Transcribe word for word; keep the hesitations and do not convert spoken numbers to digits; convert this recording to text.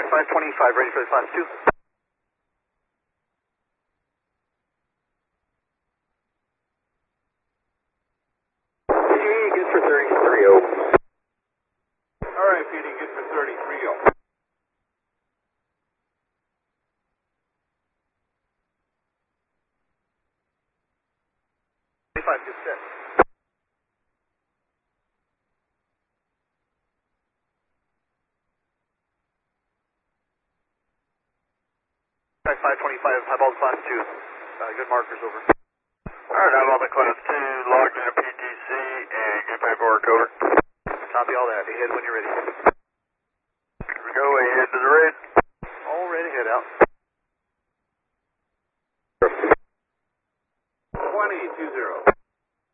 five twenty-five, ready for the class two. P D, good for thirty-three oh. Alright, P D, good for thirty-three oh. twenty-five, good set. five twenty-five, highball class two. Uh, good markers, over. Alright, I'm on the class two, logged in a P T C, and get paperwork, over. Copy all that. Head when you're ready.